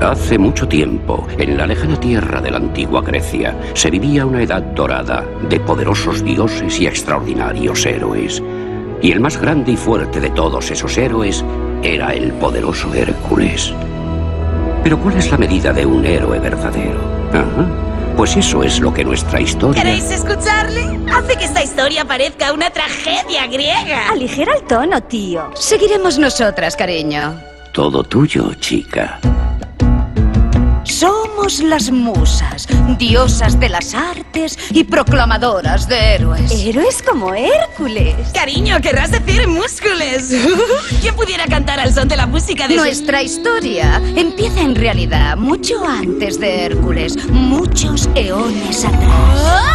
Hace mucho tiempo, en la lejana tierra de la antigua Grecia, se vivía una edad dorada de poderosos dioses y extraordinarios héroes. Y el más grande y fuerte de todos esos héroes era el poderoso Hércules. Pero ¿cuál es la medida de un héroe verdadero? Pues eso es lo que nuestra historia... ¿Queréis escucharle? Hace que esta historia parezca una tragedia griega. Aligera el tono, tío. Seguiremos nosotras, cariño. Todo tuyo, chica. Somos las musas, diosas de las artes y proclamadoras de héroes. Héroes como Hércules. Cariño, querrás decir múscules. ¿Quién pudiera cantar al son de la música de Nuestra historia empieza en realidad mucho antes de Hércules, muchos eones atrás.